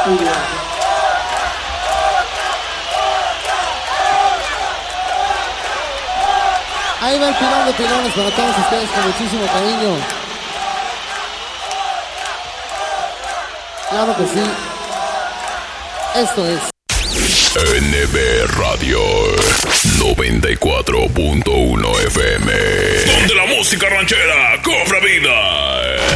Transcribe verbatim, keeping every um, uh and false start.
Ahí va el pilón de pilones para todos ustedes con muchísimo cariño. Claro que sí. Esto es N B Radio noventa y cuatro punto uno F M, donde la música ranchera cobra vida.